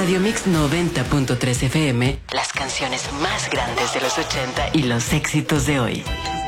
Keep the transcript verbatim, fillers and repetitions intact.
Radio Mix noventa punto tres F M, las canciones más grandes de los ochenta y los éxitos de hoy.